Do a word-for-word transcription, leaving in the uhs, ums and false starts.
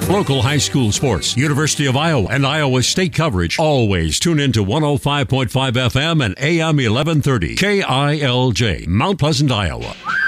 Local high school sports, University of Iowa, and Iowa State coverage. Always tune in to one oh five point five F M and A M eleven thirty. K I L J, Mount Pleasant, Iowa.